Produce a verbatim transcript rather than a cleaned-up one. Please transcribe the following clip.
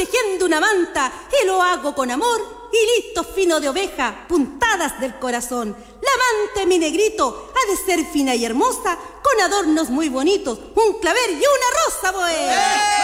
tejiendo una manta y lo hago con amor y listo fino de oveja, puntadas del corazón. La manta, mi negrito, ha de ser fina y hermosa, con adornos muy bonitos, un clavel y una rosa, boe.